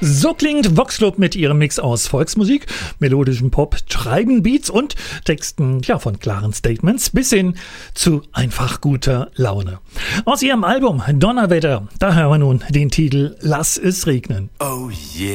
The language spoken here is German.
So klingt Vox Club mit ihrem Mix aus Volksmusik, melodischem Pop, treiben Beats und Texten von klaren Statements bis hin zu einfach guter Laune. Aus ihrem Album Donnerwetter, da hören wir nun den Titel Lass es regnen. Oh yeah.